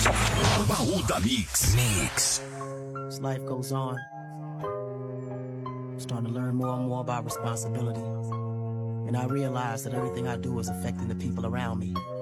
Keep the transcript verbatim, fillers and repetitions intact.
Baú da Mix. Mix. As life goes on, I'm starting to learn more and more about responsibility. And I realize that everything I do is affecting the people around me.